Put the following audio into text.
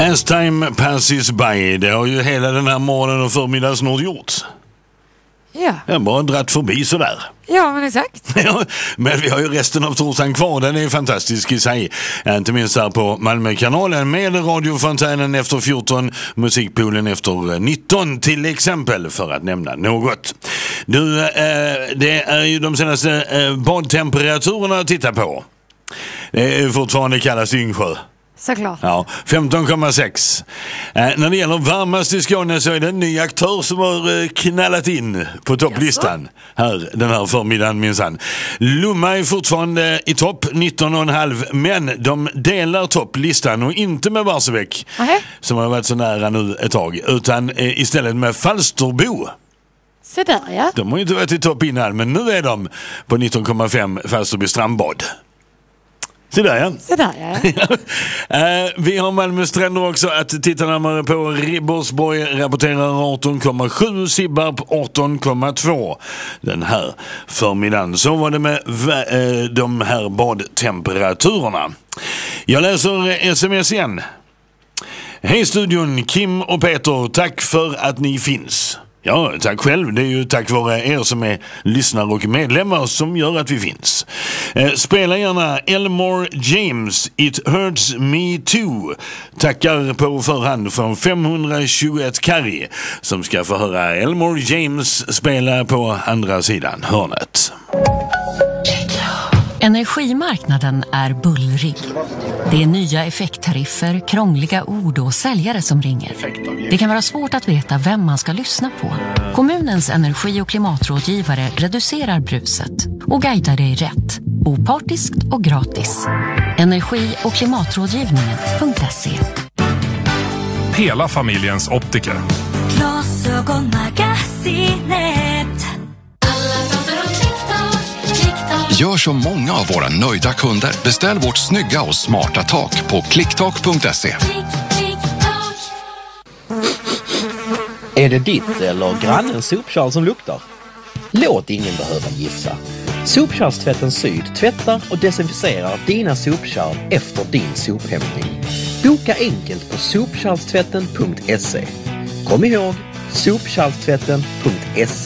As time passes by, det har ju hela den här morgonen och förmiddagen snart gjort. Ja. Jag har bara dratt förbi sådär. Ja, men exakt. Ja, men vi har ju resten av torsdagen kvar, den är fantastisk i sig. Inte minst här på Malmökanalen med radiofontänen efter 14, musikpoolen efter 19 till exempel, för att nämna något. Du, det är ju de senaste badtemperaturerna att titta på. Det är fortfarande kallast Yngsjö. Såklart. Ja, 15,6. När det gäller varmast i Skåne så är det en ny aktör som har knallat in på topplistan här den här förmiddagen minsann. Lomma är fortfarande i topp, 19,5, men de delar topplistan och inte med Barsebäck som har varit så nära nu ett tag, utan istället med Falsterbo. Så där, ja. De har ju inte varit i topp innan, men nu är de på 19,5 Falsterbo strandbad. Så där, ja. Vi har Malmö stränder också att titta närmare på. Ribersborg rapporterar 18,7, Sibbarp 18,2 den här förmiddagen. Så var det med de här badtemperaturerna. Jag läser sms igen. Hej studion, Kim och Peter, tack för att ni finns. Ja, tack själv. Det är ju tack vare er som är lyssnare och medlemmar som gör att vi finns. Spela gärna Elmore James, It Hurts Me Too. Tackar på förhand från 521 Kari som ska få höra Elmore James spela på andra sidan hörnet. Energimarknaden är bullrig. Det är nya effekttariffer, krångliga ord och säljare som ringer. Det kan vara svårt att veta vem man ska lyssna på. Kommunens energi- och klimatrådgivare reducerar bruset och guidar dig rätt. Opartiskt och gratis. Energi- och klimatrådgivningen.se. Hela familjens optiker. Glasögonmagasinet. Gör som många av våra nöjda kunder. Beställ vårt snygga och smarta tak på klicktak.se. Är det ditt eller grannens sopkärl som luktar? Låt ingen behöva gissa. Sopkärlstvätten Syd tvättar och desinficerar dina sopkärl efter din sophämtning. Boka enkelt på sopkärlstvätten.se. Kom ihåg, sopkärlstvätten.se.